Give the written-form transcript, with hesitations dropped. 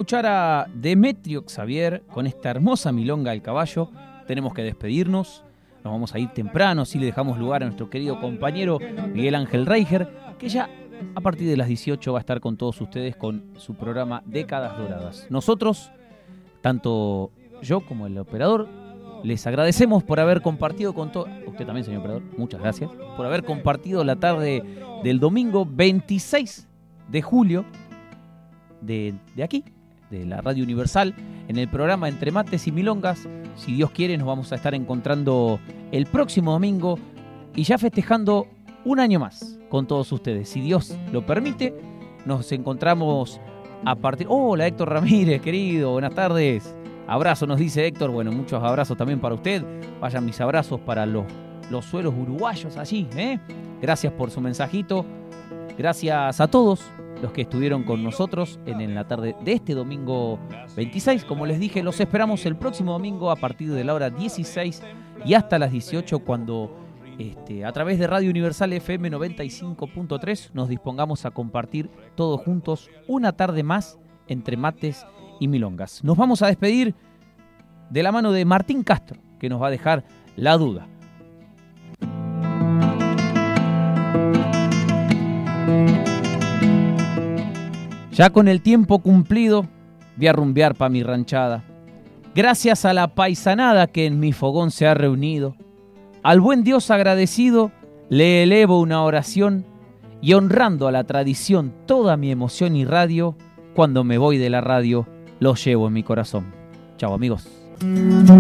escuchar a Demetrio Xavier con esta hermosa milonga del caballo. Tenemos que despedirnos. Nos vamos a ir temprano, así le dejamos lugar a nuestro querido compañero Miguel Ángel Reijer, que ya a partir de las 18 va a estar con todos ustedes con su programa Décadas Doradas. Nosotros, tanto yo como el operador, les agradecemos por haber compartido con todo. Usted también, señor operador, muchas gracias por haber compartido la tarde del domingo 26 de julio de aquí, de la Radio Universal, en el programa Entre Mates y Milongas. Si Dios quiere, nos vamos a estar encontrando el próximo domingo y ya festejando un año más con todos ustedes. Si Dios lo permite, nos encontramos a partir... Hola, Héctor Ramírez, querido, buenas tardes. Abrazo, nos dice Héctor. Bueno, muchos abrazos también para usted. Vayan mis abrazos para los suelos uruguayos allí, ¿eh? Gracias por su mensajito. Gracias a todos los que estuvieron con nosotros en la tarde de este domingo 26. Como les dije, los esperamos el próximo domingo a partir de la hora 16 y hasta las 18, cuando a través de Radio Universal FM 95.3 nos dispongamos a compartir todos juntos una tarde más entre mates y milongas. Nos vamos a despedir de la mano de Martín Castro, que nos va a dejar la duda. Ya con el tiempo cumplido, voy a rumbear pa' mi ranchada. Gracias a la paisanada que en mi fogón se ha reunido, al buen Dios agradecido le elevo una oración y honrando a la tradición toda mi emoción y radio, cuando me voy de la radio, lo llevo en mi corazón. Chao, amigos.